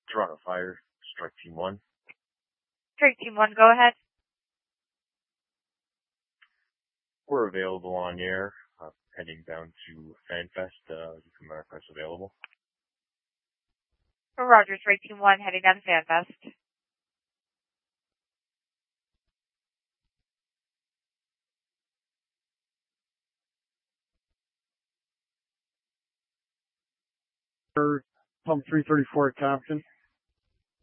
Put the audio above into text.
Toronto Fire, Strike Team 1. Strike Team 1, go ahead. We're available on air, heading down to FanFest. You can mark us available. Roger, Strike Team 1, heading down to FanFest. Pump 334 at Thompson.